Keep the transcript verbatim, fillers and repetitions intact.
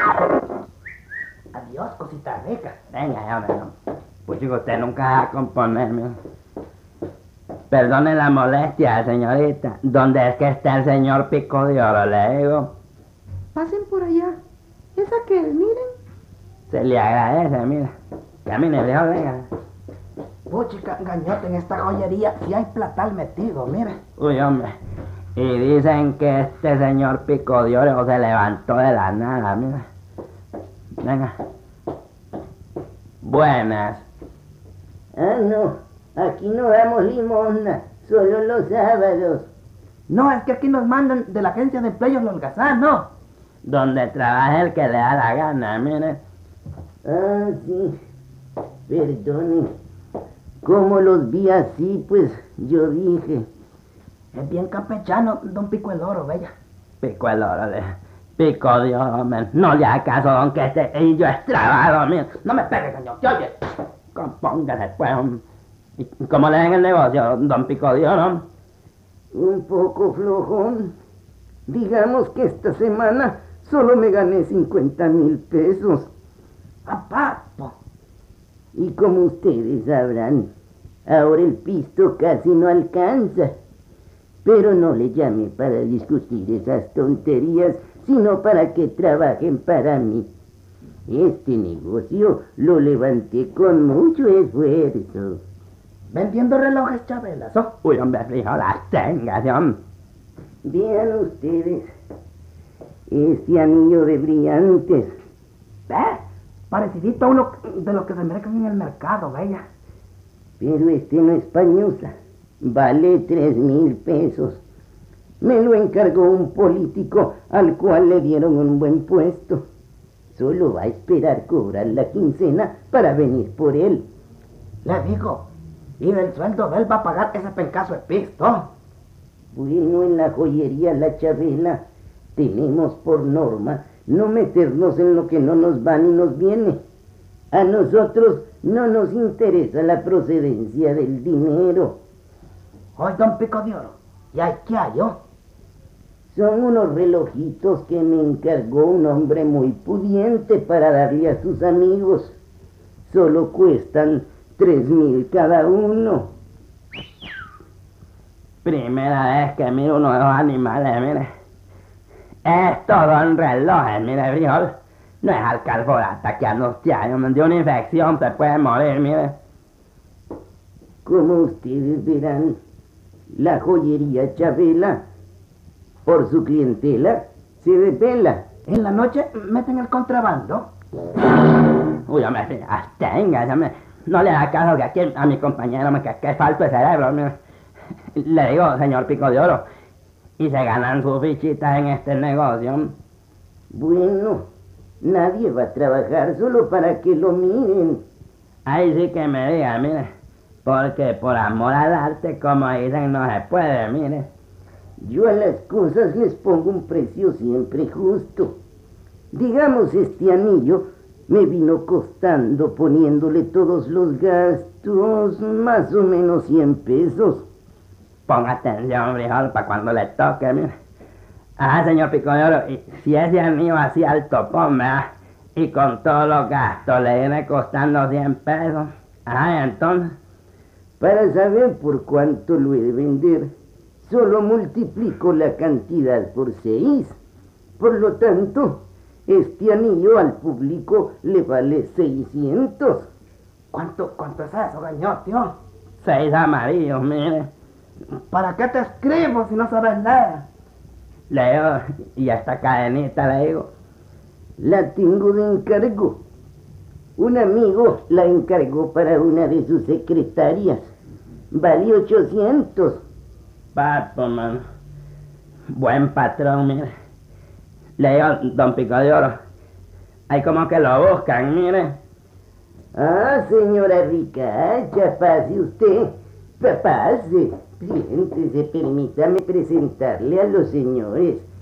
Adiós, cosita rica. Venga, ya, hombre. Pues chico, usted nunca va a componerme. Perdone la molestia, señorita. ¿Dónde es que está el señor Pico de Oro, le digo? Pasen por allá. ¿Es aquel? Miren. Se le agradece, mira. Camine, viejo, venga. Puchica, gañote, en esta joyería sí hay platal metido, mire. Uy, hombre. Y dicen que este señor Pico de Oro se levantó de la nada, mira. Venga. Buenas. Ah, no. Aquí no damos limosna. Solo los sábados. No, es que aquí nos mandan de la agencia de empleo el holgazán, ¿no? Donde trabaja el que le da la gana, mire. Ah, sí. Perdone. Como los vi así, pues yo dije. Es bien campechano, don Pico el Oro, bella. Pico el Oro, le... Pico de Oro, hombre. No le haga caso, don, que este y yo es trabado, mire. No me pegue, señor, ¿te oye? Compóngase, pues, hombre. ¿Y cómo le ven el negocio, don Pico de Oro? Un poco flojón. Digamos que esta semana solo me gané cincuenta mil pesos. ¡A papo! Y como ustedes sabrán, ahora el pisto casi no alcanza. Pero no le llame para discutir esas tonterías, sino para que trabajen para mí. Este negocio lo levanté con mucho esfuerzo. Vendiendo relojes, Chabelas, ¿oh? Uy, hombre, fijo, las tengas, hombre. Vean ustedes, este anillo de brillantes. ¿Eh? Parecidito a uno de los que se mercan en el mercado, bella. Pero este no es pañosa. Vale tres mil pesos. Me lo encargó un político al cual le dieron un buen puesto. Solo va a esperar cobrar la quincena para venir por él. Le digo, y del sueldo de él va a pagar ese pencazo de pisto. Bueno, en la joyería La Chabela tenemos por norma no meternos en lo que no nos va ni nos viene. A nosotros no nos interesa la procedencia del dinero. Hoy, don Pico de Oro, ¿y hay qué hay, oh? Son unos relojitos que me encargó un hombre muy pudiente para darle a sus amigos. Solo cuestan tres mil cada uno. Primera vez que miro uno de los animales, mire. Es todo en relojes, mire, frijol. No es alcalforata que anunciar, me dio una infección, se puede morir, mire. Como ustedes verán, la joyería Chabela, por su clientela, se depela. En la noche meten el contrabando. Uy, hombre, abstenga, hombre. No le da caso que aquí a mi compañero me que, que es falto de cerebro, mire. Le digo, señor Pico de Oro, y se ganan sus fichitas en este negocio. Bueno, nadie va a trabajar solo para que lo miren. Ahí sí que me diga, mire, porque por amor al arte, como dicen, no se puede, mire. Yo a las cosas les pongo un precio siempre justo. Digamos, este anillo me vino costando, poniéndole todos los gastos, más o menos cien pesos. Ponga atención, frijol, para cuando le toque, mire. Ah, señor Pico de Oro, y si ese anillo así al topón, ¿verdad? Y con todos los gastos le viene costando cien pesos. Ah, entonces, para saber por cuánto lo he de vender, solo multiplico la cantidad por seis. Por lo tanto, este anillo al público le vale seiscientos. ¿Cuánto, cuánto es eso, gañote, oh? seis amarillos, mire. ¿Para qué te escribo si no sabes leer? Leo, y esta cadenita, le digo. La tengo de encargo. Un amigo la encargó para una de sus secretarias. Vale ochocientos. Papo, mano. Buen patrón, mire. Le digo, don Pico de Oro. Hay como que lo buscan, mire. Ah, señora ricacha, pase usted. Pase. Siéntese, permítame presentarle a los señores